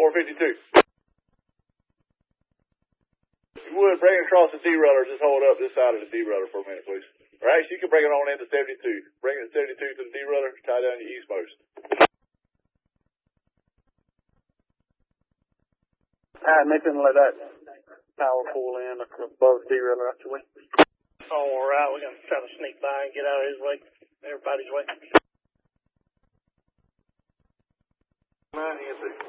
452. If you would, bring it across the derailleur. Just hold up this side of the derailleur for a minute, please. Or actually, you can bring it on into 72. Bring it to 72 to the derailleur, tie down your eastmost. Nathan, let that power pull in above the derailleur out your way. All right, we're going to try to sneak by and get out of his way, everybody's way. 9 ESC.